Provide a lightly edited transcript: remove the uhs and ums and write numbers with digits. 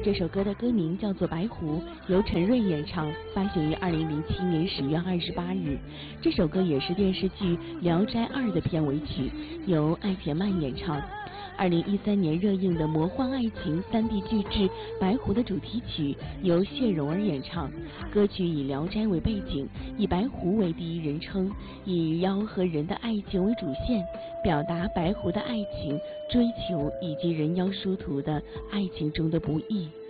这首歌的歌名叫做《白狐》，由陈瑞演唱，发行于2007年10月28日。这首歌也是电视剧《聊斋2》的片尾曲，由艾田曼演唱。2013年热映的魔幻爱情3D 巨制《白狐》的主题曲由谢蓉儿演唱。歌曲以聊斋为背景，以白狐为第一人称，以妖和人的爱情为主线，表达白狐的爱情追求以及人妖殊途的爱情中的不易。